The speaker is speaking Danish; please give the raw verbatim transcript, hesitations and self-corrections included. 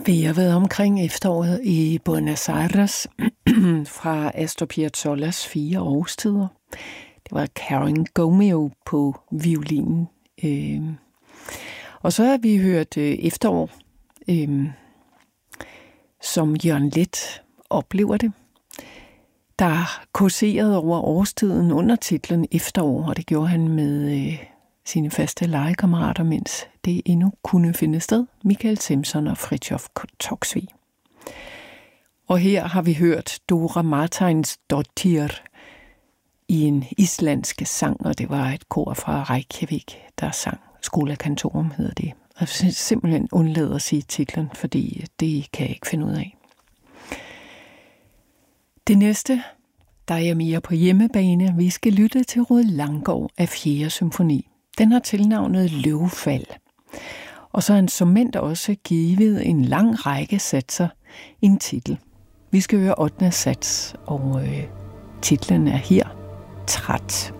Vi har været omkring efteråret i Buenos Aires fra Astor Piazzollas fire årstider. Det var Karen Gomeo på violinen. Øh, og så har vi hørt øh, efterår, øh, som Jørgen Leth oplever det. Der kurserede over årstiden under titlen Efterår, og det gjorde han med øh, sine faste legekammerater, mens det endnu kunne finde sted, Michael Simpson og Fridtjof Toksvig. Og her har vi hørt Dora Marteinsdottir i en islandsk sang, og det var et kor fra Reykjavik, der sang. Skóla Kantorum hedder det. Jeg vil simpelthen undlade at sige titlen, fordi det kan jeg ikke finde ud af. Det næste, der er jeg mere på hjemmebane. Vi skal lytte til Rued Langgaard af fjerde symfoni. Den har tilnavnet Løvfald. Og så er han såmænd også givet en lang række satser i en titel. Vi skal høre ottende sats, og øh, titlen er her Træt.